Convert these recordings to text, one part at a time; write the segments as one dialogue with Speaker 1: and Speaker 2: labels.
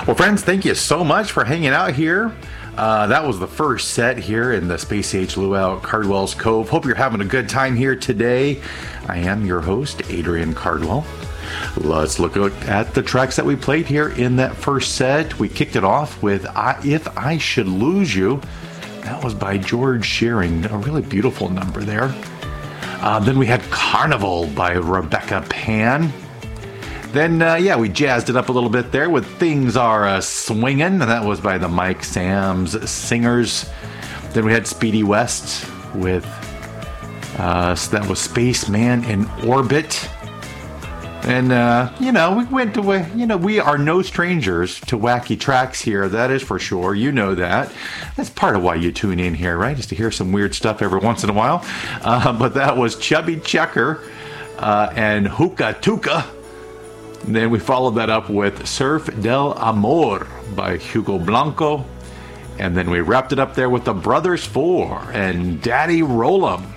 Speaker 1: Well, friends, thank you so much for hanging out here. That was the first set here in the Space Age Luau at Cardwell's Cove. Hope you're having a good time here today. I am your host, Adrian Cardwell. Let's look at the tracks that we played here in that first set. We kicked it off with If I Should Lose You. That was by George Shearing. A really beautiful number there. Then we had Carnival by Rebecca Pan. Then, we jazzed it up a little bit there with Things Are Swingin', and that was by the Mike Sam's Singers. Then we had Speedy West with, so that was Spaceman in Orbit. And, we went to, we are no strangers to wacky tracks here, that is for sure. You know that. That's part of why you tune in here, right? Is to hear some weird stuff every once in a while. But that was Chubby Checker and Hookah Tuka. And then we followed that up with Surf del Amor by Hugo Blanco. And then we wrapped it up there with the Brothers 4 and Daddy Roll 'em.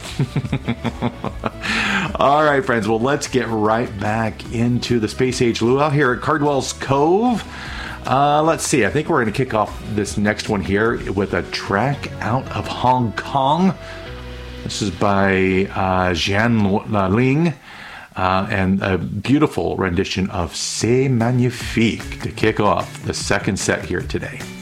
Speaker 1: All right, friends. Well, let's get right back into the Space Age Luau here at Cardwell's Cove. Let's see. I think we're going to kick off this next one here with a track out of Hong Kong. This is by Jian Ling. And a beautiful rendition of C'est Magnifique to kick off the second set here today.